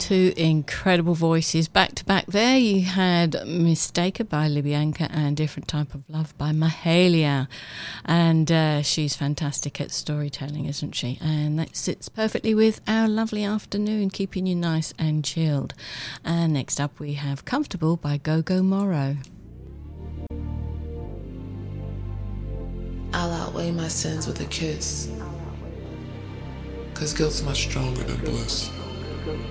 Two incredible voices back to back there. You had Mistaker by Libyanka and Different Type of Love by Mahalia. And she's fantastic at storytelling, isn't she? And that sits perfectly with our lovely afternoon, keeping you nice and chilled. And next up we have Comfortable by Gogo Morrow. I'll outweigh my sins with a kiss, 'cause guilt's much stronger than bliss.